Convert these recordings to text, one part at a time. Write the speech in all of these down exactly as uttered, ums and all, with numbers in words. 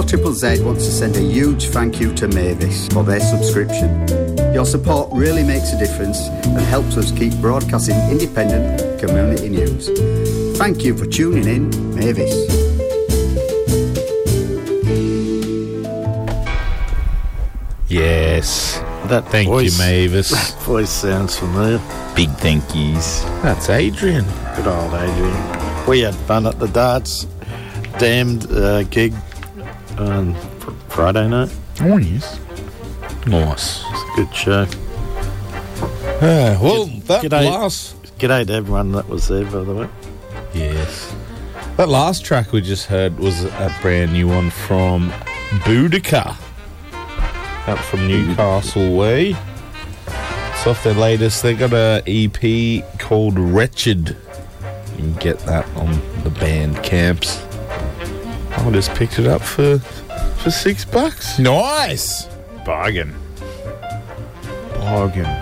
Triple Z wants to send a huge thank you to Mavis for their subscription. Your support really makes a difference and helps us keep broadcasting independent community news. Thank you for tuning in, Mavis. Yes. That Thank voice, you, Mavis. That voice sounds familiar. Big thank yous. That's Adrian. Good old Adrian. We had fun at the darts. Damned uh, gig on fr- Friday night. Oh, yes. Nice. It's a good show. Uh, well, that G'day. last... G'day to everyone that was there, by the way. Yes. That last track we just heard was a brand new one from Boudica. Up from Newcastle Way. It's off their latest. They got a E P called Wretched. You can get that on the band camps. I just picked it up for for six bucks. Nice. Bargain. Bargain.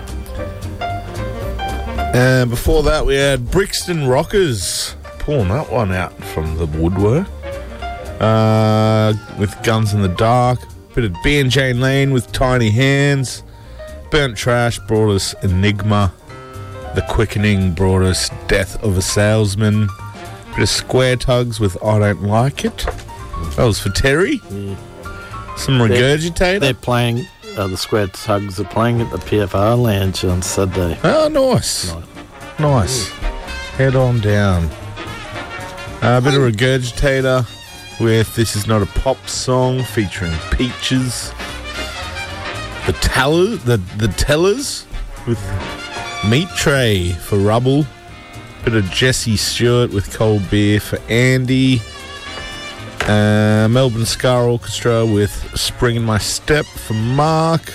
And before that, we had Brixton Rockers pulling that one out from the woodwork. Uh, with Guns in the Dark. Bit of B and J Lane with Tiny Hands. Burnt Trash brought us Enigma. The Quickening brought us Death of a Salesman. Bit of Square Tugs with I Don't Like It. That was for Terry. Yeah. Some Regurgitator. They're playing, uh, the Square Tugs are playing at the P F R Lounge on Saturday. Oh, nice. Nice. Nice. Head on down. Uh, a bit of Regurgitator with This Is Not a Pop Song featuring Peaches. The Tellers, the, the Tellers with Meat Tray for Rubble. Bit of Jesse Stewart with Cold Beer for Andy. Uh, Melbourne Scar Orchestra with Spring in My Step for Mark.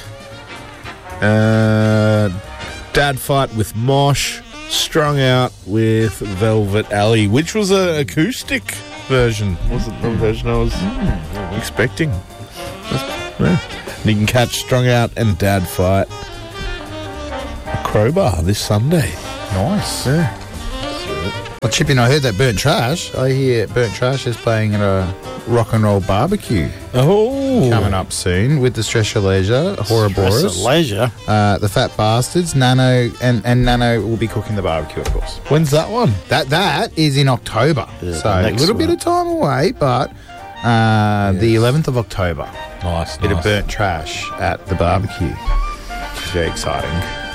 Uh, Dad Fight with Mosh. Strung Out with Velvet Alley, which was an acoustic version. Wasn't the version I was mm. expecting. Yeah. And you can catch Strung Out and Dad Fight at Crowbar this Sunday. Nice. Yeah. Well, Chippy, I heard that Burnt Trash. I hear Burnt Trash is playing at a rock and roll barbecue Oh. coming up soon with the Stress Your Leisure, Horrorboros, Stress Leisure. uh, the Fat Bastards, Nano, and, and Nano will be cooking the barbecue, of course. When's that one? That That is in October. Yeah, so a next little bit one. of time away, but uh, the eleventh of October. Nice, Bit nice. of Burnt Trash at the barbecue. Which is very exciting.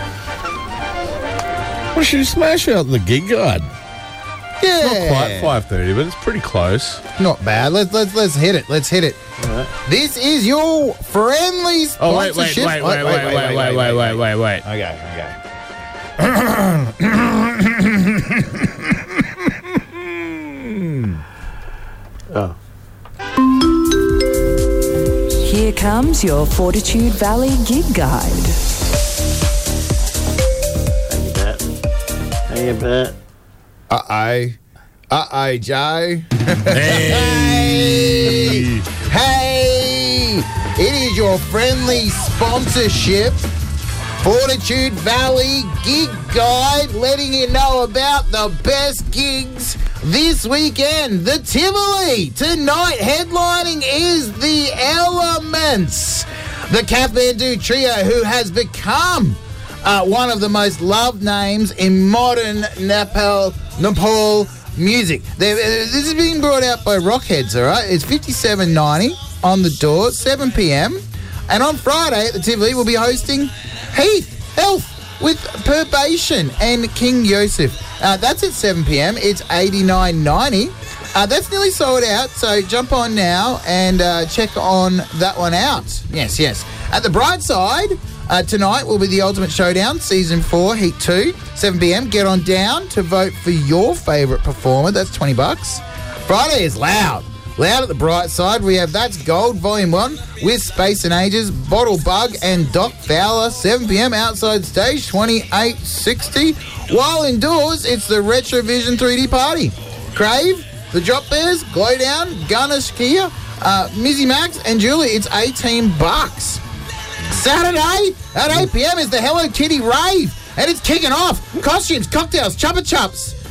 Well, should you smash out the gig guide? Yeah. Not quite five thirty, but it's pretty close. Not bad. Let's let's let's hit it. Let's hit it. Right. This is your friendly Oh, wait, wait, sponsorship. wait, wait, wait, wait, wait, wait, wait, wait, wait. Okay, okay. Oh. Here comes your Fortitude Valley Gig Guide. How you bet? How you bet? Uh-oh. Uh-oh, Joe. Hey! Hey! It is your friendly sponsorship, Fortitude Valley Gig Guide, letting you know about the best gigs this weekend. The Tivoli. Tonight, headlining is The Elements, the Kathmandu trio who has become uh, one of the most loved names in modern Nepal, Nepal music. They're, this is being brought out by Rockheads, all right? It's fifty-seven ninety on the door, seven p.m. And on Friday at the Tivoli, we'll be hosting Heath Health with Purbation and King Yosef. Uh, that's at seven p.m. It's eighty-nine ninety. Uh, that's nearly sold out, so jump on now and uh, check on that one out. Yes, yes. At the bright side, uh, tonight will be the Ultimate Showdown, Season four, Heat two, seven p.m. Get on down to vote for your favourite performer. That's twenty bucks. Friday is loud. Loud at the bright side. We have That's Gold, Volume one, with Space and Ages, Bottle Bug, and Doc Fowler, seven p.m. outside stage, twenty-eight sixty. While indoors, it's the Retrovision three D party. Crave, the Drop Bears, Glow Down, Gunner Skia, uh, Mizzy Max, and Julie. It's eighteen bucks. Saturday at eight p.m. is the Hello Kitty Rave, and it's kicking off. Costumes, cocktails, Chuppa Chups.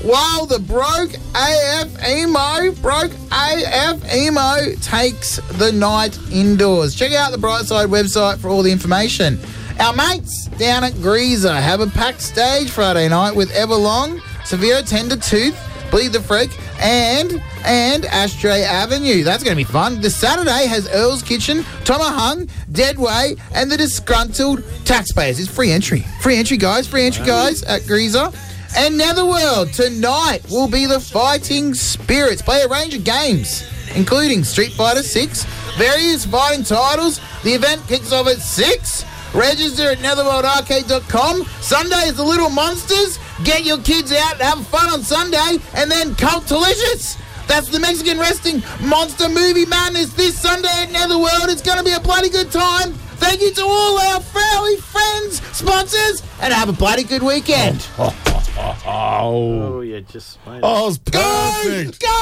while the broke A F emo, broke A F emo takes the night indoors. Check out the Brightside website for all the information. Our mates down at Greaser have a packed stage Friday night with Everlong, Severe Tender Tooth, Bleed the Freak, and and Ashtray Avenue. That's going to be fun. This Saturday has Earl's Kitchen, Tomahung, Deadway, and the Disgruntled Taxpayers. It's free entry. Free entry, guys. Free entry, guys, at Greaser. And Netherworld, tonight will be the Fighting Spirits. Play a range of games, including Street Fighter six, various fighting titles. The event kicks off at six. Register at netherworld arcade dot com. Sunday is the Little Monsters. Get your kids out and have fun on Sunday. And then Cult Delicious. That's the Mexican Wrestling Monster Movie Madness this Sunday at Netherworld. It's going to be a bloody good time. Thank you to all our family, friends, sponsors, and have a bloody good weekend. Oh, Oh, you just made it. oh, it's perfect. Go!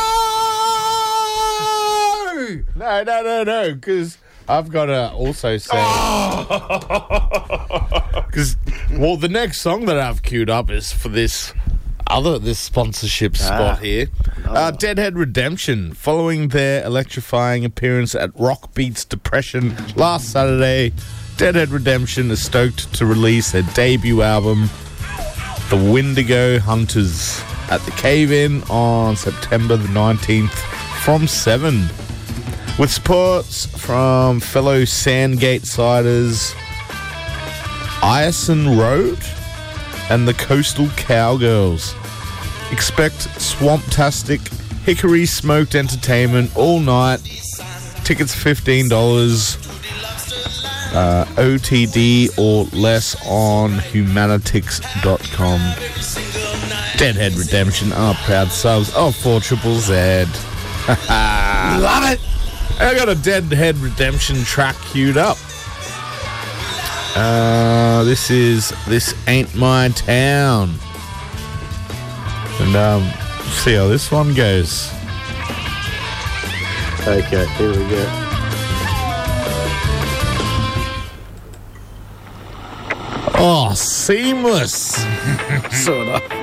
Go! No, no, no, no, because I've got to also say... Because, well, the next song that I've queued up is for this other, this sponsorship spot here. Uh, Deadhead Redemption, following their electrifying appearance at Rock Beats Depression last Saturday, Deadhead Redemption is stoked to release their debut album, The Wendigo Hunters, at the Cave-In on September the nineteenth from seven. With supports from fellow Sandgate Siders, Ison Road, and the Coastal Cowgirls. Expect Swamptastic, Hickory Smoked Entertainment all night. Tickets fifteen dollars. Uh, O T D or less on humanitix dot com. Deadhead Redemption are proud subs of four Triple Z. Love it! I got a Deadhead Redemption track queued up. Uh, this is This Ain't My Town. And um, see how this one goes. Okay, here we go. Oh, seamless. Sort of.